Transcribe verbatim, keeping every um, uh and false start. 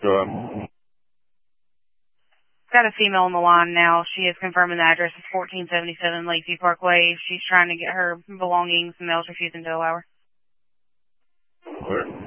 Go ahead. Got a female on the line now. She is confirming the address is fourteen seventy-seven Lakeview Parkway. She's trying to get her belongings, and the male's refusing to allow her. Where?